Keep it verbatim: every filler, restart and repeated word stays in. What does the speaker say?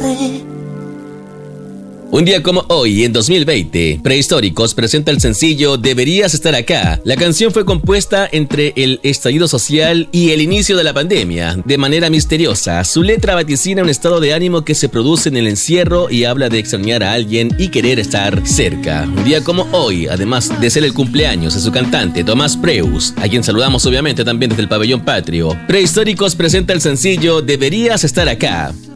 tarde. Un día como hoy, en dos mil veinte, Prehistóricos presenta el sencillo Deberías estar acá. La canción fue compuesta entre el estallido social y el inicio de la pandemia. De manera misteriosa, su letra vaticina un estado de ánimo que se produce en el encierro y habla de extrañar a alguien y querer estar cerca. Un día como hoy, además de ser el cumpleaños de su cantante Tomás Preus, a quien saludamos obviamente también desde el Pabellón Patrio, Prehistóricos presenta el sencillo Deberías estar acá.